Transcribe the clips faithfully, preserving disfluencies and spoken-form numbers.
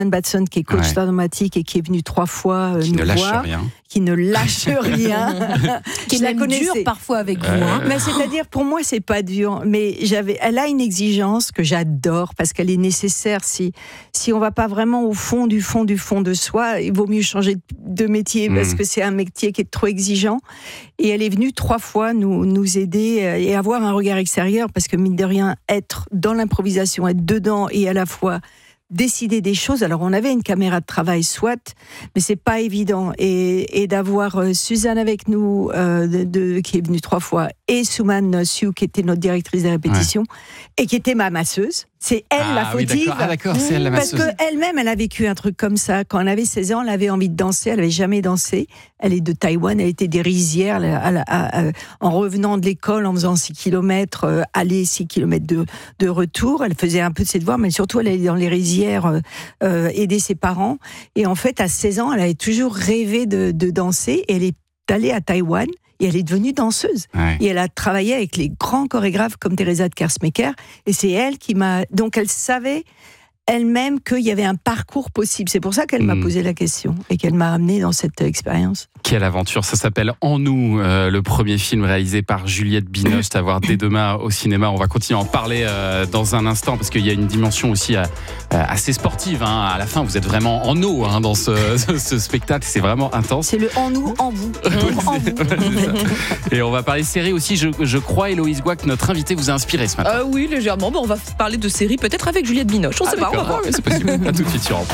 Batson, qui est coach Ouais. dramatique et qui est venu trois fois euh, Qui nous ne lâche voir, rien. qui ne lâche rien, Qui est Je la même connaissais. dur parfois avec vous. Euh, Hein. Mais c'est-à-dire, pour moi, c'est pas dur. Mais j'avais, elle a une exigence que j'adore parce qu'elle est nécessaire. Si si on va pas vraiment au fond du fond du fond de soi, il vaut mieux changer de métier parce Mm. que c'est un métier qui est trop exigeant. Et elle est venue trois fois nous nous aider euh, et avoir un regard extérieur parce que mine de rien, être dans l'improvisation, être dedans et à la fois décider des choses. Alors, on avait une caméra de travail, soit, mais c'est pas évident. Et, et d'avoir euh, Suzanne avec nous, euh, de, de- qui est venue trois fois, et Souman Siu, qui était notre directrice de répétition, et qui était ma masseuse. C'est elle Ah, la oui, fautive. d'accord. Ah, d'accord, c'est elle la Parce masseuse. qu'elle-même, elle a vécu un truc comme ça. Quand elle avait seize ans, elle avait envie de danser. Elle n'avait jamais dansé. Elle est de Taïwan. Elle était des rizières. Elle- elle- elle- elle- en revenant de l'école, en faisant six kilomètres, euh, aller six kilomètres de, de retour. Elle faisait un peu de ses devoirs, mais surtout, elle allait dans les rizières euh, euh, aider ses parents. Et en fait, à seize ans, elle avait toujours rêvé de, de danser. Et elle est allée à Taïwan. Et elle est devenue danseuse. Ouais. Et elle a travaillé avec les grands chorégraphes comme Teresa de Kersmaker. Et c'est elle qui m'a... Donc elle savait elle-même qu'il y avait un parcours possible. C'est pour ça qu'elle m'a Mm. posé la question et qu'elle m'a amenée dans cette expérience. Quelle aventure, ça s'appelle En nous, euh, le premier film réalisé par Juliette Binoche, à voir dès demain au cinéma. On va continuer à en parler euh, dans un instant parce qu'il y a une dimension aussi euh, assez sportive. Hein. À la fin, vous êtes vraiment en eau hein, dans ce, ce, ce spectacle, c'est vraiment intense. C'est le en nous, en vous. En vous. Et on va parler série aussi, je, je crois, Héloïse Gouac, notre invitée vous a inspiré ce matin. Euh, oui, légèrement. Bon, on va parler de série, peut-être avec Juliette Binoche. On Ah, sait pas, on va d'accord. voir. Ah, oui, c'est possible. À tout de suite sur Europe.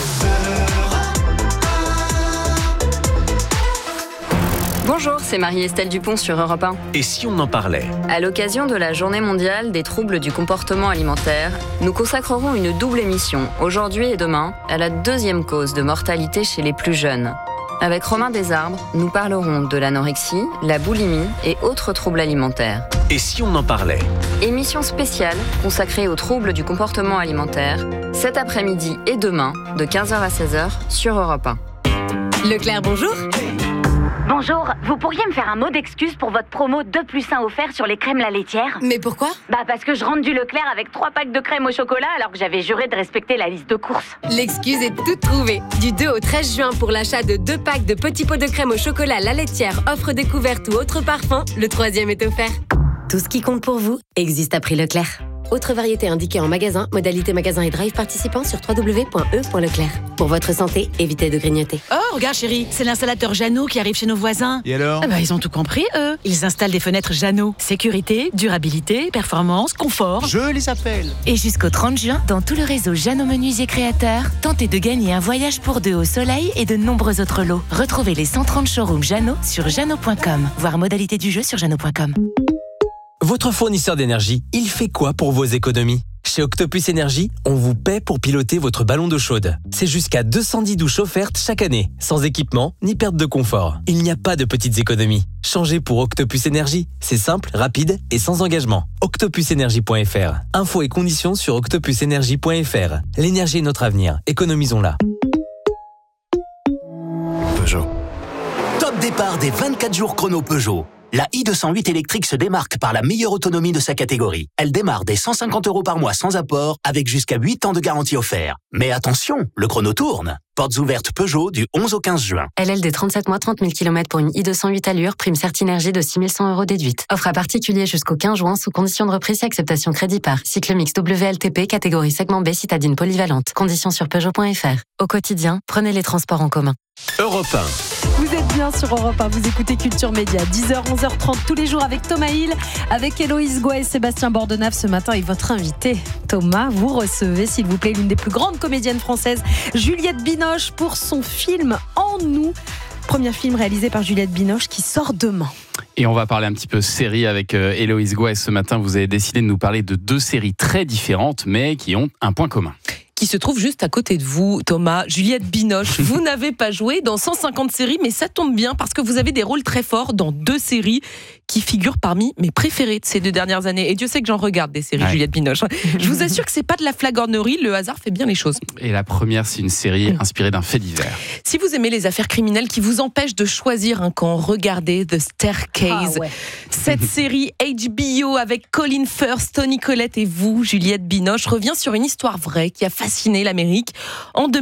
Bonjour, c'est Marie-Estelle Dupont sur Europe un. Et si on en parlait ? À l'occasion de la Journée mondiale des troubles du comportement alimentaire, nous consacrerons une double émission, aujourd'hui et demain, à la deuxième cause de mortalité chez les plus jeunes. Avec Romain Desarbres, nous parlerons de l'anorexie, la boulimie et autres troubles alimentaires. Et si on en parlait ? Émission spéciale consacrée aux troubles du comportement alimentaire, cet après-midi et demain, de quinze heures à seize heures, sur Europe un. Leclerc, bonjour. Bonjour, vous pourriez me faire un mot d'excuse pour votre promo deux plus un offert sur les crèmes la laitière ? Mais pourquoi ? Bah parce que je rentre du Leclerc avec trois packs de crème au chocolat alors que j'avais juré de respecter la liste de courses. L'excuse est toute trouvée. Du deux au treize juin, pour l'achat de deux packs de petits pots de crème au chocolat La Laitière, offre découverte ou autre parfum, le troisième est offert. Tout ce qui compte pour vous existe à prix Leclerc. Autre variété indiquée en magasin, modalité magasin et drive participant sur w w w point e point leclerc. Pour votre santé, évitez de grignoter. Oh, regarde chérie, c'est l'installateur Jeannot qui arrive chez nos voisins. Et alors ? Ah bah, ils ont tout compris, eux. Ils installent des fenêtres Jeannot. Sécurité, durabilité, performance, confort. Je les appelle. Et jusqu'au trente juin, dans tout le réseau Jeannot Menuisier Créateurs, tentez de gagner un voyage pour deux au soleil et de nombreux autres lots. Retrouvez les cent trente showrooms Jeannot sur jeannot point com. Voir modalité du jeu sur jeannot point com. Votre fournisseur d'énergie, il fait quoi pour vos économies ? Chez Octopus Énergie, on vous paie pour piloter votre ballon d'eau chaude. C'est jusqu'à deux cent dix douches offertes chaque année, sans équipement ni perte de confort. Il n'y a pas de petites économies. Changez pour Octopus Énergie. C'est simple, rapide et sans engagement. octopus énergie point f r. Infos et conditions sur octopus énergie point f r. L'énergie est notre avenir. Économisons-la. Peugeot. Top départ des vingt-quatre jours chrono Peugeot. La i deux cent huit électrique se démarque par la meilleure autonomie de sa catégorie. Elle démarre dès cent cinquante euros par mois sans apport, avec jusqu'à huit ans de garantie offerte. Mais attention, le chrono tourne. Portes ouvertes Peugeot du onze au quinze juin. L L D trente-sept mois, trente mille kilomètres pour une i deux cent huit allure, prime Certinergie de six mille cent euros déduite. Offre à particulier jusqu'au quinze juin sous condition de reprise et acceptation crédit par. Cycle mix W L T P, catégorie segment B, citadine polyvalente. Conditions sur Peugeot point f r. Au quotidien, prenez les transports en commun. Europe un. Vous êtes bien sur Europe un, vous écoutez Culture Média, dix heures, onze heures trente tous les jours avec Thomas Hill, avec Héloïse Gouac et Sébastien Bordenave ce matin et votre invité Thomas. Vous recevez s'il vous plaît l'une des plus grandes comédiennes françaises, Juliette Binoche, pour son film En nous. Premier film réalisé par Juliette Binoche qui sort demain. Et on va parler un petit peu série avec euh, Héloïse Gouac. Ce matin, vous avez décidé de nous parler de deux séries très différentes, mais qui ont un point commun. Qui se trouve juste à côté de vous, Thomas, Juliette Binoche. Vous n'avez pas joué dans cent cinquante séries, mais ça tombe bien parce que vous avez des rôles très forts dans deux séries qui figurent parmi mes préférées de ces deux dernières années. Et Dieu sait que j'en regarde des séries, ouais. Juliette Binoche. Je vous assure que c'est pas de la flagornerie, le hasard fait bien les choses. Et la première, c'est une série inspirée d'un fait divers. Si vous aimez les affaires criminelles qui vous empêchent de choisir un camp, regardez The Staircase. Ah ouais. Cette série H B O avec Colin Firth, Toni Collette et vous, Juliette Binoche, revient sur une histoire vraie qui a fasciné fasciné l'Amérique. En